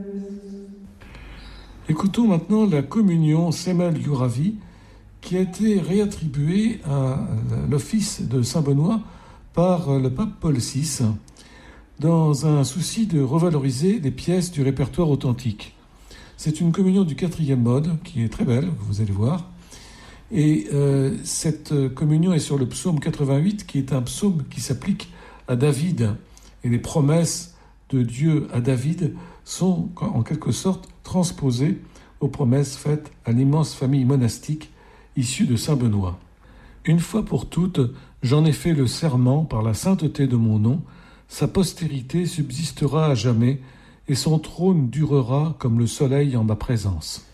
Écoutons maintenant la communion Semel Youravi qui a été réattribuée à l'office de Saint-Benoît par le pape Paul VI dans un souci de revaloriser des pièces du répertoire authentique. C'est une communion du 4e mode qui est très belle, vous allez voir. Et cette communion est sur le psaume 88 qui est un psaume qui s'applique à David. Et les promesses de Dieu à David sont en quelque sorte transposées aux promesses faites à l'immense famille monastique issue de Saint-Benoît. Une fois pour toutes, j'en ai fait le serment par la sainteté de mon nom, sa postérité subsistera à jamais, et son trône durera comme le soleil en ma présence.